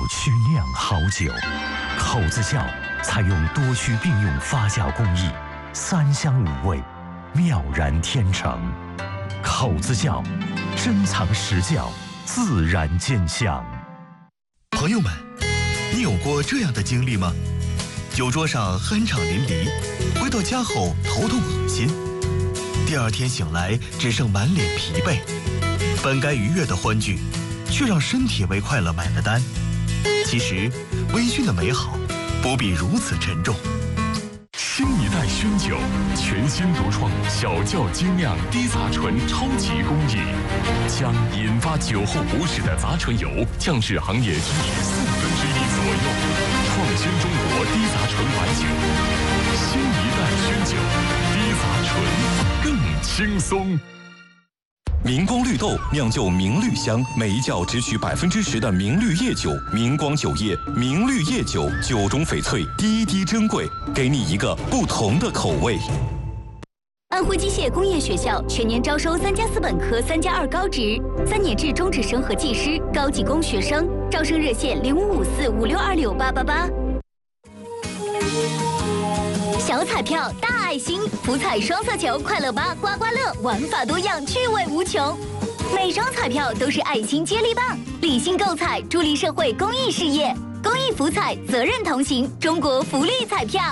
区酿好酒，口子窖采用多区并用发酵工艺，3香5味，妙然天成。口子窖，珍藏实窖，自然见香。 朋友们，你有过这样的经历吗？酒桌上酣畅淋漓，回到家后头痛恶心，第2天醒来只剩满脸疲惫。本该愉悦的欢聚，却让身体为快乐买了单。其实，微醺的美好不必如此沉重。 新一代熏酒，全新独创小窖精酿低杂醇超级工艺，将引发酒后不适的杂醇油降至行业居于1/4左右，创新中国低杂醇白酒。新一代熏酒，低杂醇更轻松。 明光绿豆酿就明绿香，每一窖只取10%的明绿叶酒。明光酒业明绿叶酒，酒中翡翠，滴滴珍贵，给你一个不同的口味。 安徽机械工业学校全年招收3+4本科、3+2高职、3年制中职生和技师、高技工学生，招生热线055456268888。小彩票大爱心，福彩双色球、快乐8、刮刮乐，玩法多样，趣味无穷。每张彩票都是爱心接力棒，理性购彩，助力社会公益事业。公益福彩，责任同行，中国福利彩票。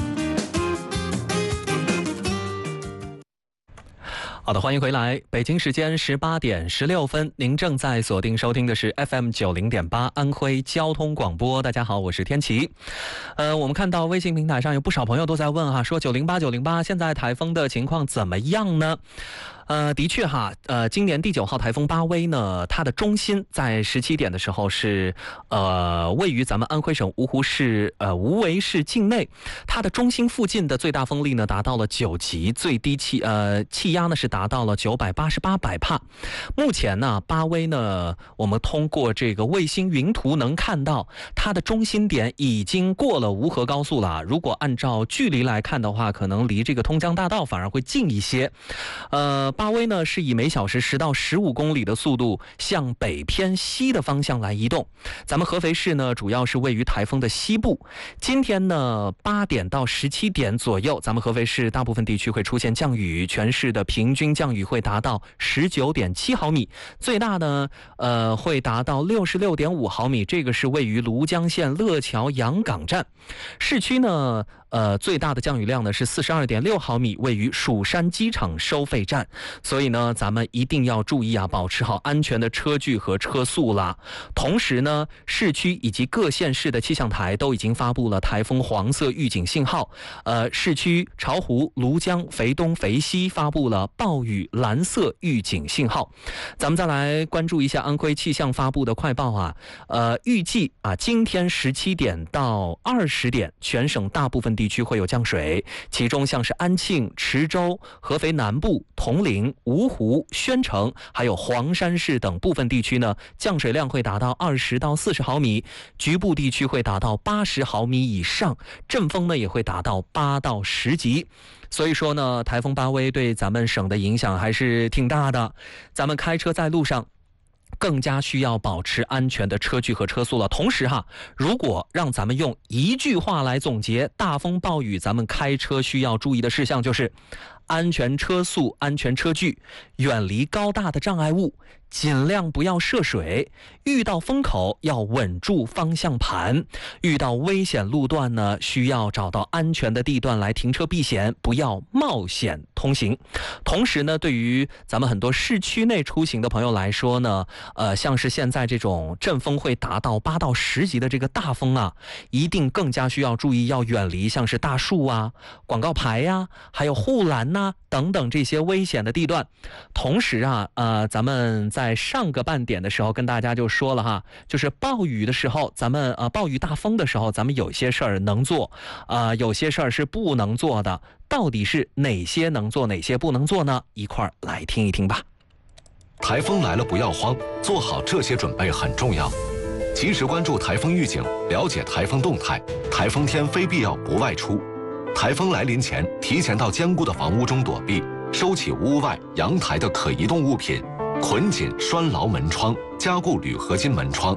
好的，欢迎回来。北京时间18点16分，您正在锁定收听的是 FM 90.8安徽交通广播。大家好，我是天琪。我们看到微信平台上有不少朋友都在问说908现在台风的情况怎么样呢？的确哈，今年第9号台风巴威呢，它的中心在17点的时候是位于咱们安徽省芜湖市无为市境内，它的中心附近的最大风力呢达到了9级，最低气压呢是达到了988百帕。目前呢，巴威呢，我们通过这个卫星云图能看到，它的中心点已经过了芜河高速了。如果按照距离来看的话，可能离这个通江大道反而会近一些。巴威呢是以每小时10到15公里的速度向北偏西的方向来移动。咱们合肥市呢主要是位于台风的西部。今天呢8点到17点左右，咱们合肥市大部分地区会出现降雨，全市的平均降雨会达到19.7毫米，最大呢会达到66.5毫米，这个是位于庐江县乐桥杨岗站。市区呢最大的降雨量呢是42.6毫米，位于蜀山机场收费站。所以呢，咱们一定要注意保持好安全的车距和车速啦。同时呢，市区以及各县市的气象台都已经发布了台风黄色预警信号。市区巢湖、庐江、肥东、肥西发布了暴雨蓝色预警信号。咱们再来关注一下安徽气象发布的快报预计今天17点到20点，全省大部分地区会有降水，其中像是安庆、池州、合肥南部、铜陵、芜湖、宣城还有黄山市等部分地区呢，降水量会达到20到40毫米，局部地区会达到80毫米以上，阵风呢也会达到8到10级。所以说呢，台风巴威对咱们省的影响还是挺大的，咱们开车在路上更加需要保持安全的车距和车速了。同时如果让咱们用一句话来总结大风暴雨咱们开车需要注意的事项，就是安全车速、安全车距，远离高大的障碍物，尽量不要涉水，遇到风口要稳住方向盘，遇到危险路段呢，需要找到安全的地段来停车避险，不要冒险通行。同时呢，对于咱们很多市区内出行的朋友来说呢，像是现在这种阵风会达到8到10级的这个大风一定更加需要注意，要远离像是大树广告牌还有护栏等等这些危险的地段。同时咱们在上个半点的时候跟大家就说了就是暴雨的时候，咱们暴雨大风的时候，咱们有些事儿能做，有些事儿是不能做的。到底是哪些能做，哪些不能做呢？一块儿来听一听吧。 台风来了不要慌，做好这些准备很重要。及时关注台风预警，了解台风动态，台风天非必要不外出。台风来临前，提前到坚固的房屋中躲避，收起屋外、阳台的可移动物品，捆紧拴牢门窗，加固铝合金门窗。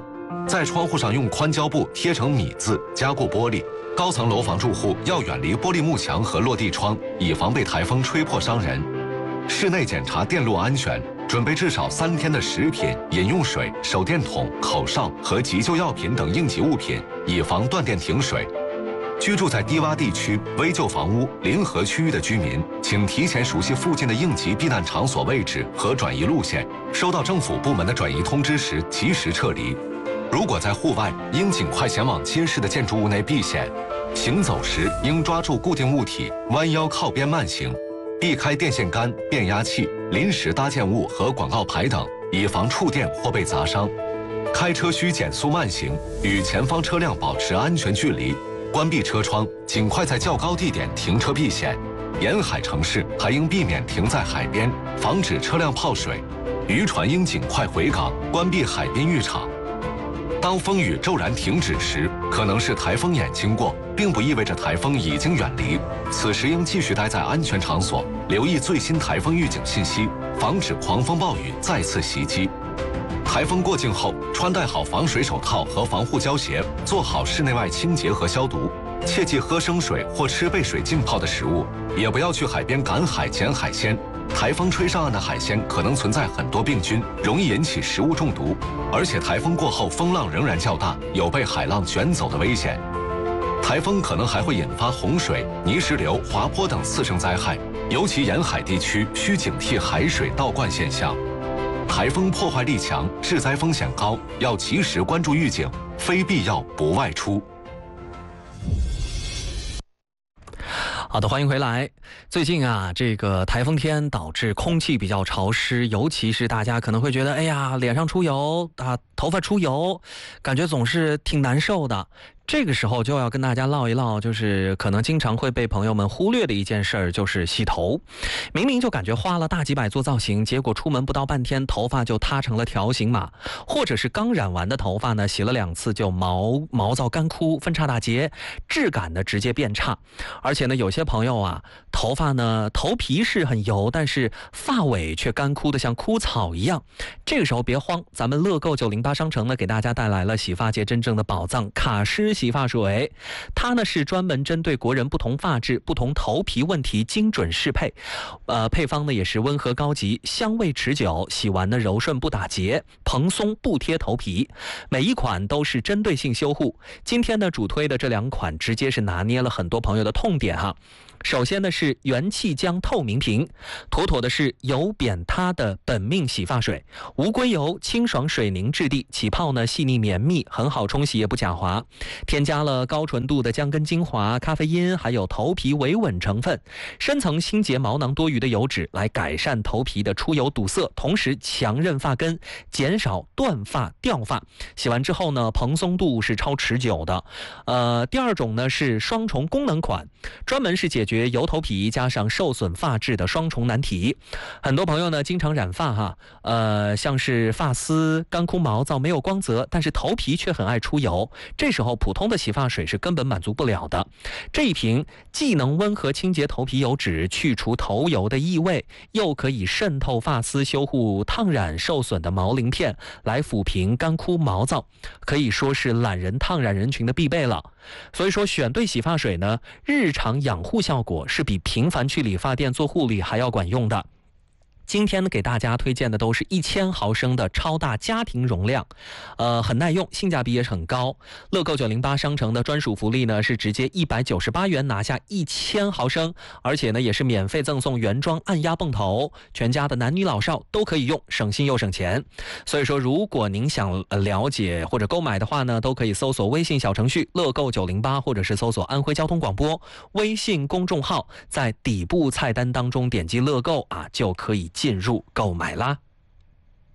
在窗户上用宽胶布贴成米字，加固玻璃。高层楼房住户要远离玻璃幕墙和落地窗，以防被台风吹破伤人。室内检查电路安全，准备至少3天的食品、饮用水、手电筒、口哨和急救药品等应急物品，以防断电停水。居住在低洼地区、危旧房屋、临河区域的居民，请提前熟悉附近的应急避难场所位置和转移路线，收到政府部门的转移通知时及时撤离。如果在户外，应尽快前往街市的建筑物内避险。行走时应抓住固定物体，弯腰靠边慢行，避开电线杆、变压器、临时搭建物和广告牌等，以防触电或被砸伤。开车需减速慢行，与前方车辆保持安全距离。关闭车窗，尽快在较高地点停车避险。沿海城市还应避免停在海边，防止车辆泡水。渔船应尽快回港，关闭海滨浴场。当风雨骤然停止时，可能是台风眼经过，并不意味着台风已经远离。此时应继续待在安全场所，留意最新台风预警信息，防止狂风暴雨再次袭击。台风过境后，穿戴好防水手套和防护胶鞋，做好室内外清洁和消毒。切忌喝生水或吃被水浸泡的食物，也不要去海边赶海捡海鲜。台风吹上岸的海鲜可能存在很多病菌，容易引起食物中毒。而且台风过后风浪仍然较大，有被海浪卷走的危险。台风可能还会引发洪水、泥石流、滑坡等次生灾害，尤其沿海地区需警惕海水倒灌现象。台风破坏力强，致灾风险高，要及时关注预警，非必要不外出。 好的，欢迎回来。最近啊，这个台风天导致空气比较潮湿，尤其是大家可能会觉得，哎呀，脸上出油啊，头发出油，感觉总是挺难受的。这个时候就要跟大家唠一唠，就是可能经常会被朋友们忽略的一件事儿，就是洗头。明明就感觉花了大几百做造型，结果出门不到半天，头发就塌成了条形码，或者是刚染完的头发呢，洗了2次就毛躁干枯，分叉打结，质感呢直接变差。而且呢，有些朋友啊，头发呢头皮是很油，但是发尾却干枯的像枯草一样。这个时候别慌，咱们乐购908商城呢给大家带来了洗发界真正的宝藏——卡诗洗发水。它呢是专门针对国人不同发质、不同头皮问题精准适配。配方呢也是温和高级，香味持久，洗完呢柔顺不打结，蓬松不贴头皮。每一款都是针对性修护。今天呢主推的这2款直接是拿捏了很多朋友的痛点哈。首先呢是元气浆透明瓶，妥妥的是油扁塌的本命洗发水，无硅油，清爽水凝质地，起泡呢细腻绵密，很好冲洗也不假滑。添加了高纯度的姜根精华、咖啡因，还有头皮维稳成分，深层清洁毛囊多余的油脂，来改善头皮的出油堵塞，同时强韧发根，减少断发掉发。洗完之后呢，蓬松度是超持久的。第2种呢是双重功能款，专门是解决油头皮加上受损发质的双重难题。很多朋友呢经常染发哈，像是发丝干枯毛躁没有光泽，但是头皮却很爱出油，这时候普通的洗发水是根本满足不了的。这一瓶既能温和清洁头皮油脂，去除头油的异味，又可以渗透发丝，修护烫染受损的毛鳞片，来抚平干枯毛躁，可以说是懒人烫染人群的必备了。所以说选对洗发水呢，日常养护效果是比频繁去理发店做护理还要管用的。今天呢，给大家推荐的都是1000毫升的超大家庭容量，很耐用，性价比也是很高。乐购908商城的专属福利呢，是直接198元拿下1000毫升，而且呢也是免费赠送原装按压泵头，全家的男女老少都可以用，省心又省钱。所以说，如果您想了解或者购买的话呢，都可以搜索微信小程序乐购908，或者是搜索安徽交通广播微信公众号，在底部菜单当中点击乐购啊，就可以进入购买啦。